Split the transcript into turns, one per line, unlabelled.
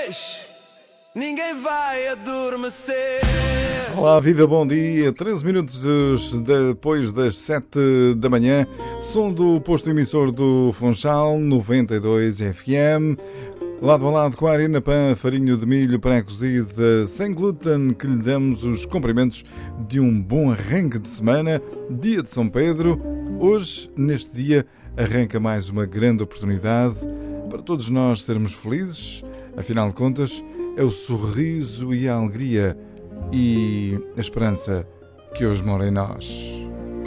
vez ninguém vai adormecer.
Olá, viva, bom dia. 13 minutos depois das 7 da manhã. Som do posto emissor do Funchal, 92 FM. Lado a lado com a Arena Pan, farinho de milho pré-cozida sem glúten, que lhe damos os cumprimentos de um bom arranque de semana, dia de São Pedro. Hoje, neste dia, arranca mais uma grande oportunidade para todos nós sermos felizes. Afinal de contas, é o sorriso e a alegria e a esperança que hoje mora em nós.